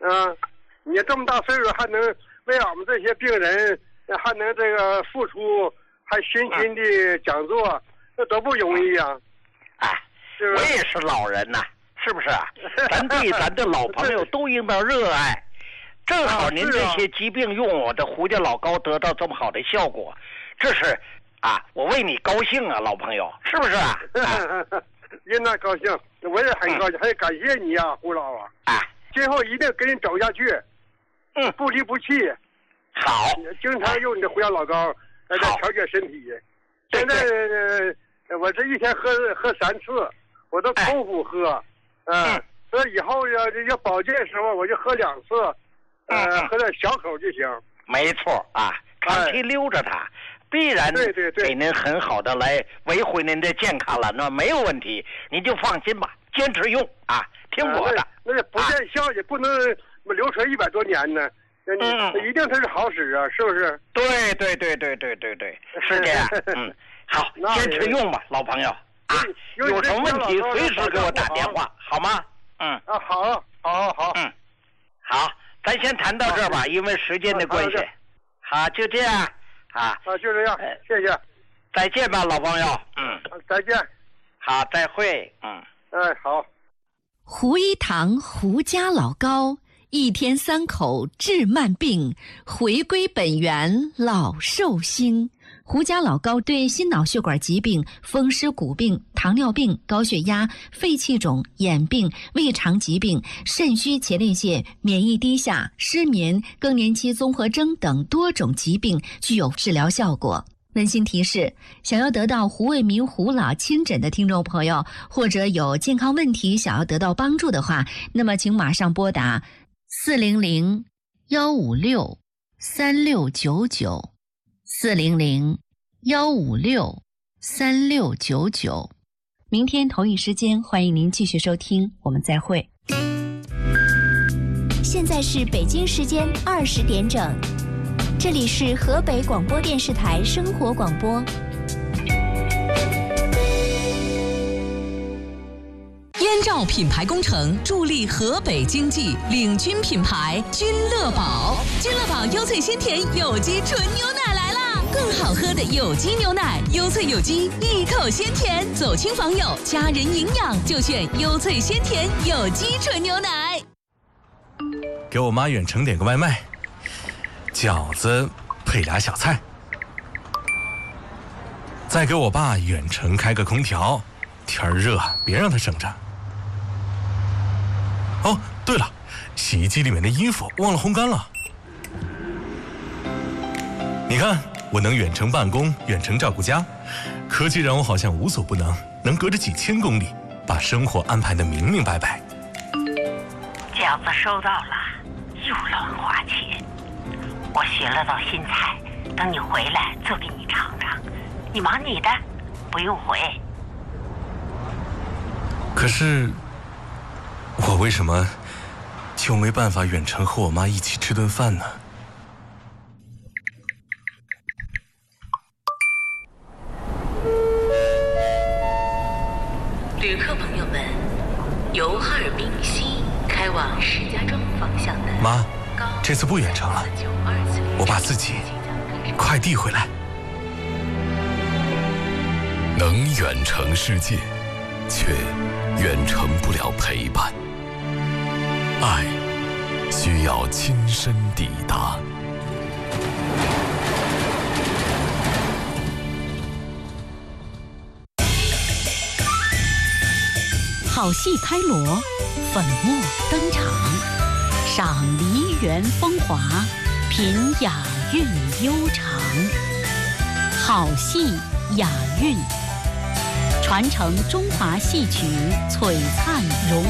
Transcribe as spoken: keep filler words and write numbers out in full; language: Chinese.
嗯，你这么大岁数还能为俺们这些病人还能这个付出，还辛勤的讲座，那多不容易啊！ 哎，我也是老人呐、啊，是不是啊？咱对咱的老朋友都应当热爱。正好您这些疾病用我的胡家老膏得到这么好的效果，这是啊，我为你高兴啊，老朋友，是不是啊？ 应当高兴，我也很高兴，还感谢你啊，胡老啊！ 啊， 今后一定跟你走下去， 嗯， 不离不弃。 好， 经常用你的胡家老膏来调节身体。现在、呃、我这一天喝喝三次，我都空腹喝，嗯、呃，所以以后要要保健的时候我就喝两次。呃，喝点小口就行。 没错啊，长期溜着它，必然对对对， 给您很好的来维护您的健康了，那没有问题，你就放心吧，坚持用啊，听我的。 那那不见效也不能流传一百多年呢，嗯，一定它是好使啊，是不是？ 对对对对对对对，是这样。嗯，好，坚持用吧，老朋友啊，有什么问题随时给我打电话，好吗？嗯啊，好，好，好， 嗯，好。咱先谈到这儿吧，因为时间的关系。好，就这样啊。 啊，就这样，谢谢。 再见吧，老朋友。嗯， 再见。 好，再会。嗯， 哎，好。 胡一堂胡家老膏，一天三口治慢病，回归本源老寿星。胡家老膏对心脑血管疾病、风湿骨病、糖尿病、高血压、肺气肿、眼病、胃肠疾病、肾虚前列腺、免疫低下、失眠、更年期综合征等多种疾病具有治疗效果。温馨提示：想要得到胡卫民胡老亲诊的听众朋友，或者有健康问题想要得到帮助的话，那么请马上拨打四零零幺五六三六九九。四零零幺五六三六九九，明天同一时间，欢迎您继续收听，我们再会。 现在是北京时间二十点整，这里是河北广播电视台生活广播。 燕赵品牌工程助力河北经济，领军品牌君乐宝。君乐宝优萃鲜甜有机纯牛奶来啦！更好喝的有机牛奶，优萃有机，一口鲜甜，走亲访友，家人营养就选优萃鲜甜有机纯牛奶。 给我妈远程点个外卖，饺子配俩小菜。再给我爸远程开个空调，天热别让他省着。哦，对了，洗衣机里面的衣服忘了烘干了。你看，我能远程办公，远程照顾家，科技让我好像无所不能，能隔着几千公里把生活安排得明明白白。 饺子收到了，又乱花钱。我学了道新菜，等你回来做给你尝尝。你忙你的，不用回。 可是我为什么就没办法远程和我妈一起吃顿饭呢？ 旅客朋友们，由哈尔滨西开往石家庄方向的妈，这次不远程了，我把自己快递回来。 能远程世界，却远程不了陪伴。爱需要亲身抵达。 好戏开锣，粉墨登场，赏梨园风华，品雅韵悠长。好戏雅韵，传承中华戏曲璀璨荣